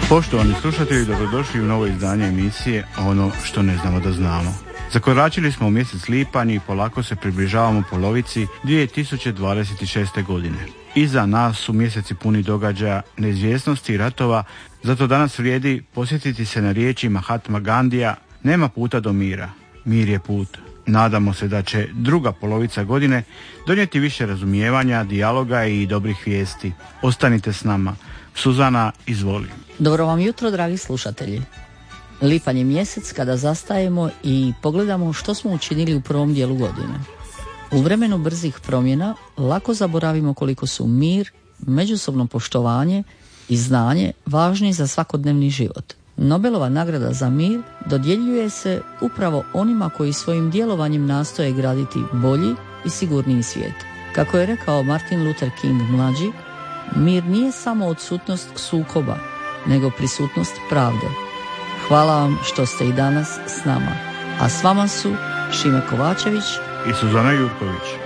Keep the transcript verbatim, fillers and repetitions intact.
Poštovani slušatelji, dobrodošli u novo izdanje emisije Ono što ne znamo da znamo. Zakoračili smo u mjesec lipanj i polako se približavamo polovici dvije tisuće dvadeset šeste. godine. Iza nas su mjeseci puni događaja, neizvjesnosti i ratova, zato danas vrijedi posjetiti se na riječi Mahatma Gandija: nema puta do mira, mir je put. Nadamo se da će druga polovica godine donijeti više razumijevanja, dijaloga i dobrih vijesti. Ostanite s nama. Suzana, izvoli. Dobro vam jutro, dragi slušatelji. Lipanj je mjesec kada zastajemo i pogledamo što smo učinili u prvom dijelu godine. U vremenu brzih promjena lako zaboravimo koliko su mir, međusobno poštovanje i znanje važni za svakodnevni život. Nobelova nagrada za mir dodjeljuje se upravo onima koji svojim djelovanjem nastoje graditi bolji i sigurniji svijet. Kako je rekao Martin Luther King mlađi, mir nije samo odsutnost sukoba, nego prisutnost pravde. Hvala vam što ste i danas s nama, a s vama su Šime Kovačević i Suzana Jurković.